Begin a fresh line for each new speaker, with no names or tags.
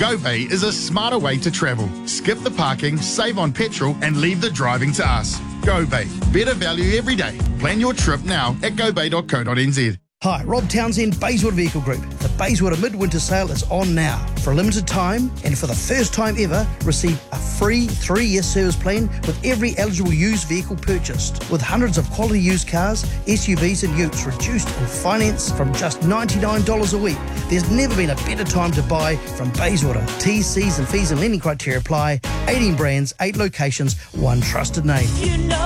GoBay is a smarter way to travel. Skip the parking, save on petrol, and leave the driving to us. GoBay. Better value every day. Plan your trip now at gobay.co.nz.
Hi, Rob Townsend, Bayswater Vehicle Group. The Bayswater Midwinter Sale is on now. For a limited time, and for the first time ever, receive a free 3-year service plan with every eligible used vehicle purchased. With hundreds of quality used cars, SUVs and utes reduced in finance from just $99 a week. There's never been a better time to buy from Bayswater. T's, C's and fees and lending criteria apply. 18 brands, 8 locations, one trusted name.